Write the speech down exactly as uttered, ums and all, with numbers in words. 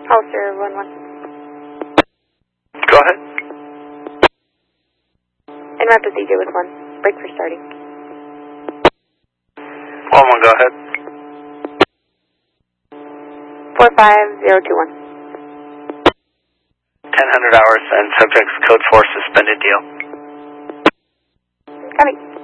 Hollister one one. Go ahead. En route to C J with one. Break for starting. one one, go ahead. four five zero two one. ten hundred hours and subject's code four suspended deal. Copy.